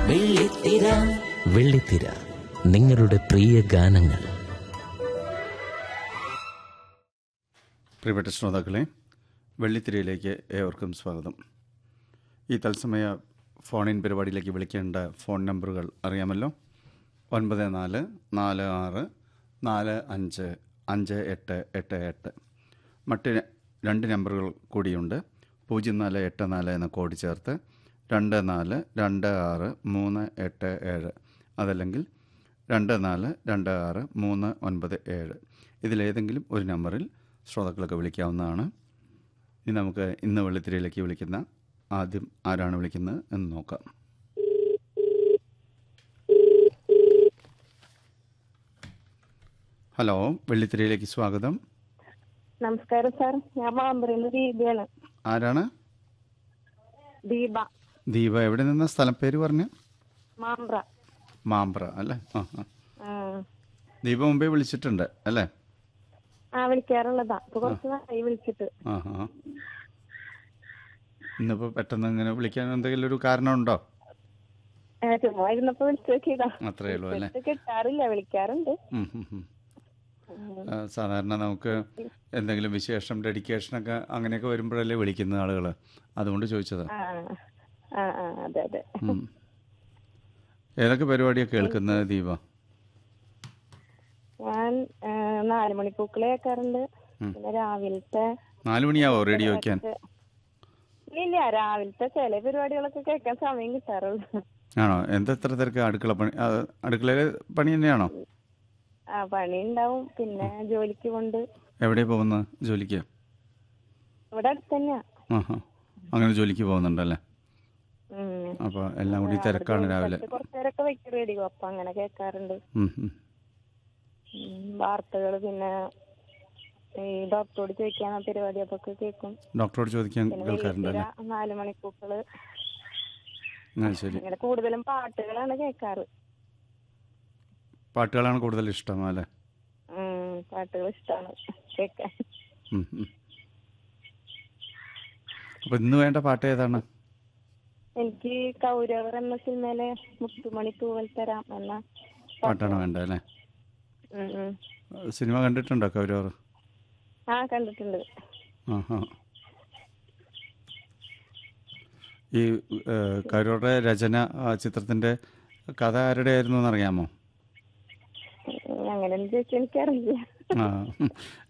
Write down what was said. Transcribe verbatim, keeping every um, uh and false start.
വെള്ളിത്തിര വെള്ളിത്തിര നിങ്ങളുടെ പ്രിയ ഗാനങ്ങൾ. പ്രിയപ്പെട്ട ശ്രോതാക്കളെ, വെള്ളിത്തിരയിലേക്ക് ഏവർക്കും സ്വാഗതം. ഈ തത്സമയ ഫോണിൻ പരിപാടിയിലേക്ക് വിളിക്കേണ്ട ഫോൺ നമ്പറുകൾ അറിയാമല്ലോ. ഒൻപത് നാല് നാല് ആറ് നാല് അഞ്ച് അഞ്ച് എട്ട് എട്ട് എട്ട്. മറ്റ് രണ്ട് നമ്പറുകൾ കൂടിയുണ്ട്. പൂജ്യം നാല് എട്ട് നാല് എന്ന കോഡ് ചേർത്ത് രണ്ട് നാല് രണ്ട് ആറ് മൂന്ന് എട്ട് ഏഴ്, അതല്ലെങ്കിൽ രണ്ട് നാല് രണ്ട് ആറ് മൂന്ന് ഒൻപത് ഏഴ്. ഇതിലേതെങ്കിലും ഒരു നമ്പറിൽ ശ്രോതാക്കളൊക്കെ വിളിക്കാവുന്നതാണ്. ഇനി നമുക്ക് ഇന്ന് വെള്ളിത്തിരയിലേക്ക് വിളിക്കുന്ന ആദ്യം ആരാണ് വിളിക്കുന്നത് എന്ന് നോക്കാം. ഹലോ, വെള്ളിത്തിരയിലേക്ക് സ്വാഗതം. നമസ്കാരം സാർ, ഞാൻ മാമ്പ്രയില് ദീപയാണ്. ആരാണ്? ദീപ. ദീപ. എവിടെ നിന്ന സ്ഥലം പേര് പറഞ്ഞ? മാമ്പ്ര. മാമ്പ്ര അല്ലേ? ആ ആ. ആ ദീപ മുമ്പേ വിളിച്ചിട്ടുണ്ട് അല്ലേ? ആ വിളിക്കാറുള്ളതാ. ഇപ്പൊ കുറച്ച് നാളായി വിളിച്ചിട്ട്. ആ ആ. ഇന്നിപ്പോ പെട്ടെന്ന് ഇങ്ങനെ വിളിക്കാൻ എന്തെങ്കിലും ഒരു കാരണമുണ്ടോ? ആ, ചുമ്മാ ഇരുന്നപ്പോ വിളിച്ചു നോക്കിയതാ. അത്രേ ഉള്ളൂ അല്ലേ? കിട്ടാറില്ല, വിളിക്കാറുണ്ട്. ഉം, ഉം, ഉം. ആ, സാധാരണ നമുക്ക് എന്തെങ്കിലും വിശേഷം, ഡെഡിക്കേഷനൊക്കെ അങ്ങനെയൊക്കെ വരുമ്പോഴല്ലേ വിളിക്കുന്ന ആളുകൾ. അതുകൊണ്ട് ചോദിച്ചതാ. ആ ആ ആ അതെ അതെ. ഉം. ഏതൊക്കെ പരിപാടിയാണ് കേൾക്കുന്നത് ദീപ? ഞാൻ നാല് മണിപ്പൂക്കളെ കേൾക്കാറുണ്ട്. പിന്നെ രാവിലത്തെ നാല് മണിയാവോ റേഡിയോ വയ്ക്കാൻ? ഇല്ല, രാവിലത്തെ ചില പരിപാടികളൊക്കെ കേൾക്കാൻ സമയം കിട്ടാറുള്ളൂ. ആണോ? എന്താ എത്ര തിരക്ക്? അടുക്കള പണി? അടുക്കളയിലെ പണി തന്നെയാണോ? ആ, പണി ഉണ്ടാവും. പിന്നെ ജോലിക്ക് കൊണ്ട്. എവിടെയാ പോകുന്നത് ജോലിക്ക്? ഇവിടെ അടുത്ത് തന്നെയാ. ആഹാ, അങ്ങനെ ജോലിക്ക് പോകുന്നുണ്ടല്ലേ? ഉം. അപ്പോൾ എല്ലാം കൂടി തിരക്കാണ് രാവിലെ. കുറച്ചേരൊക്കെ വെക്കും റേഡിയോ, അപ്പൊ അങ്ങനെ കേൾക്കാറുണ്ട്. ഉം, ഉം. വാർത്തകൾ, പിന്നെ ഈ ഡോക്ടറോട് ചോദിക്കാൻ പരിപാടി അതൊക്കെ കേൾക്കും. ഡോക്ടറോട് ചോദിക്കാൻ പിന്നെ കേൾക്കാറുണ്ടല്ലേ? വെള്ളിത്തിര, നാല് മണിപ്പൂക്കള്, ആ ശരി. അങ്ങനെ കൂടുതലും പാട്ടുകളാണ് കേൾക്കാറ്. പാട്ടുകളാണ് കൂടുതൽ ഇഷ്ടം അല്ലേ? ഉം, പാട്ടുകൾ ഇഷ്ടമാണ് കേൾക്കാൻ. ഉം, ഉം. അപ്പോൾ ഇന്ന് വേണ്ട പാട്ട് ഏതാണ്? എനിക്ക് കൗരവർ എന്ന സിനിമയിലെ മുത്തുമണി തൂവൽ തരാം എന്ന പാട്ടാണ് വേണ്ടത് അല്ലേ? ഉം, ഉം. സിനിമ കണ്ടിട്ടുണ്ടോ കൗരവർ? ആ, കണ്ടിട്ടുണ്ട്. ആഹാ. ഈ കൗരവരുടെ രചന, ആ ചിത്രത്തിൻ്റെ കഥ ആരുടെ ആയിരുന്നു എന്നറിയാമോ? അങ്ങനെ ചോദിച്ചാൽ എനിക്കറിയില്ല. ആ,